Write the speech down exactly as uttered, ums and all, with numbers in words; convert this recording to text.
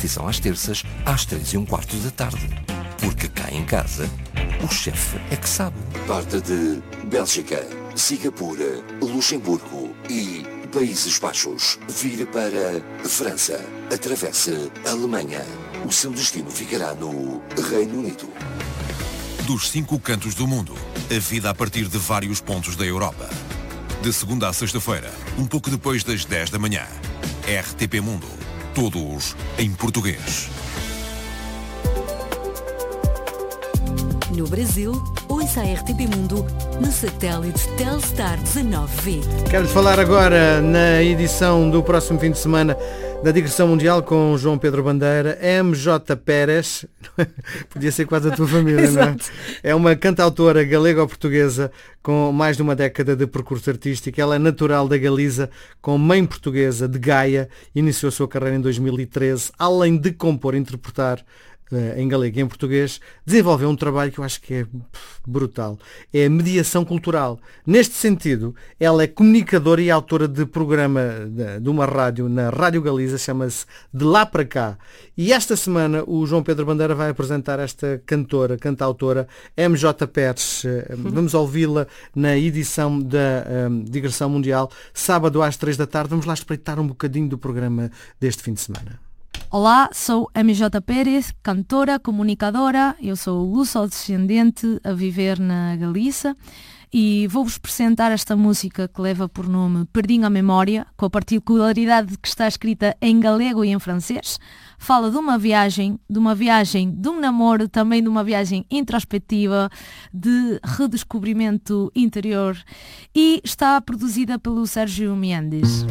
repetição às terças, às três e um quarto da tarde. Porque cá em casa, o chefe é que sabe. Parte de Bélgica, Singapura, Luxemburgo e Países Baixos. Vira para França. Atravessa a Alemanha. O seu destino ficará no Reino Unido. Dos cinco cantos do mundo, a vida a partir de vários pontos da Europa. De segunda a sexta-feira, um pouco depois das dez da manhã. R T P Mundo. Todos em português. No Brasil, ouça a R T P Mundo no satélite Telstar dezanove V. Quero falar agora na edição do próximo fim de semana da Digressão Mundial com João Pedro Bandeira, M J Pérez, podia ser quase a tua família, não é? É uma cantautora galega-portuguesa com mais de uma década de percurso artístico. Ela é natural da Galiza, com mãe portuguesa de Gaia, iniciou a sua carreira em dois mil e treze, além de compor e interpretar em galego e em português, desenvolveu um trabalho que eu acho que é brutal. É a mediação cultural. Neste sentido, ela é comunicadora e autora de programa de uma rádio, na Rádio Galiza, chama-se De Lá Para Cá. E esta semana o João Pedro Bandeira vai apresentar esta cantora, cantautora, M J Pérez. Vamos ouvi-la na edição da um, Digressão Mundial, sábado às três da tarde. Vamos lá espreitar um bocadinho do programa deste fim de semana. Olá, sou M J Pérez, cantora, comunicadora. Eu sou luso-descendente a viver na Galiza e vou-vos apresentar esta música que leva por nome Perdinho a Memória, com a particularidade de que está escrita em galego e em francês. Fala de uma viagem, de uma viagem de um namoro, também de uma viagem introspectiva, de redescobrimento interior, e está produzida pelo Sérgio Mendes.